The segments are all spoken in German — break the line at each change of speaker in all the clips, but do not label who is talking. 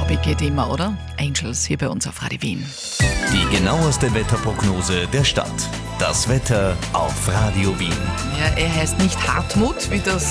Happy geht immer, oder? Angels hier bei uns auf Radio Wien.
Die genaueste Wetterprognose der Stadt. Das Wetter auf Radio Wien.
Ja, er heißt nicht Hartmut, wie das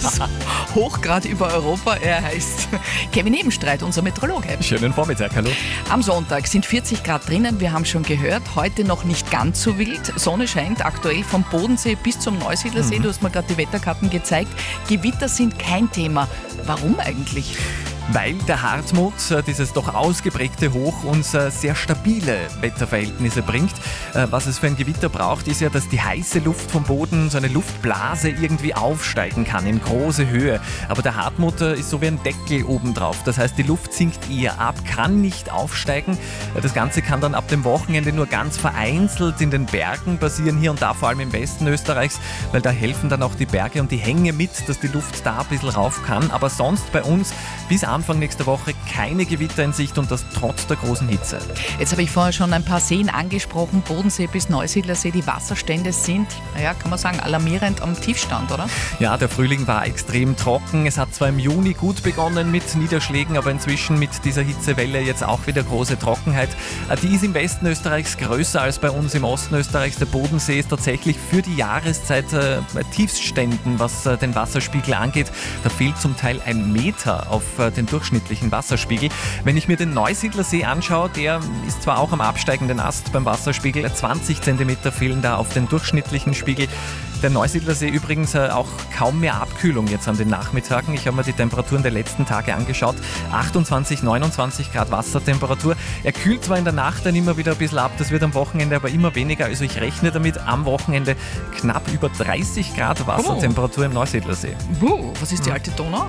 Hochgrad über Europa. Er heißt Kevin Ebenstreit, unser Meteorologe.
Schönen Vormittag, hallo.
Am Sonntag sind 40 Grad drinnen, wir haben schon gehört. Heute noch nicht ganz so wild. Sonne scheint aktuell vom Bodensee bis zum Neusiedlersee. Du hast mir gerade die Wetterkarten gezeigt. Gewitter sind kein Thema. Warum eigentlich?
Weil der Hartmut, dieses doch ausgeprägte Hoch, uns sehr stabile Wetterverhältnisse bringt. Was es für ein Gewitter braucht, ist ja, dass die heiße Luft vom Boden, so eine Luftblase, irgendwie aufsteigen kann in große Höhe. Aber der Hartmut ist so wie ein Deckel obendrauf. Das heißt, die Luft sinkt eher ab, kann nicht aufsteigen. Das Ganze kann dann ab dem Wochenende nur ganz vereinzelt in den Bergen passieren, hier und da, vor allem im Westen Österreichs, weil da helfen dann auch die Berge und die Hänge mit, dass die Luft da ein bisschen rauf kann. Aber sonst bei uns bis Anfang nächster Woche keine Gewitter in Sicht und das trotz der großen Hitze.
Jetzt habe ich vorher schon ein paar Seen angesprochen, Bodensee bis Neusiedlersee. Die Wasserstände sind, kann man sagen, alarmierend am Tiefstand, oder?
Ja, der Frühling war extrem trocken. Es hat zwar im Juni gut begonnen mit Niederschlägen, aber inzwischen mit dieser Hitzewelle jetzt auch wieder große Trockenheit. Die ist im Westen Österreichs größer als bei uns im Osten Österreichs. Der Bodensee ist tatsächlich für die Jahreszeit bei Tiefständen, was den Wasserspiegel angeht. Da fehlt zum Teil 1 Meter auf den durchschnittlichen Wasserspiegel. Wenn ich mir den Neusiedlersee anschaue, der ist zwar auch am absteigenden Ast beim Wasserspiegel, 20 cm fehlen da auf den durchschnittlichen Spiegel. Der Neusiedlersee übrigens auch kaum mehr Abkühlung jetzt an den Nachmittagen. Ich habe mir die Temperaturen der letzten Tage angeschaut. 28, 29 Grad Wassertemperatur. Er kühlt zwar in der Nacht dann immer wieder ein bisschen ab, das wird am Wochenende aber immer weniger. Also ich rechne damit am Wochenende knapp über 30 Grad Wassertemperatur im Neusiedlersee.
Was ist die alte Donau?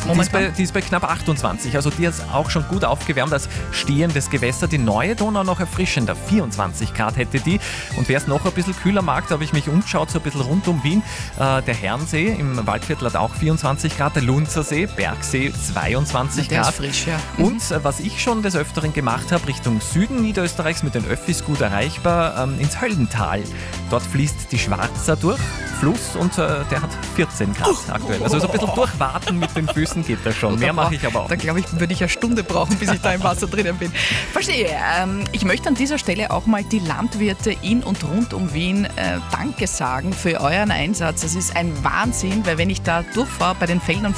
Die ist bei knapp 28, also die ist auch schon gut aufgewärmt als stehendes Gewässer. Die neue Donau noch erfrischender, 24 Grad hätte die. Und wer es noch ein bisschen kühler mag, da habe ich mich umgeschaut, so ein bisschen rund um Wien. Der Herrensee im Waldviertel hat auch 24 Grad, der Lunzersee, Bergsee 22 Grad.
Der ist frisch, ja.
Und was ich schon des Öfteren gemacht habe, Richtung Süden Niederösterreichs mit den Öffis gut erreichbar, ins Höllental. Dort fließt die Schwarza durch, Fluss, und der hat 14 Grad aktuell. Also so ein bisschen durchwarten mit den Füßen geht das schon. Mehr mache ich aber auch.
Da glaube ich, würde ich eine Stunde brauchen, bis ich da im Wasser drinnen bin. Verstehe. Ich möchte an dieser Stelle auch mal die Landwirte in und rund um Wien Danke sagen für euren Einsatz. Es ist ein Wahnsinn, weil wenn ich da durchfahre bei den Feldern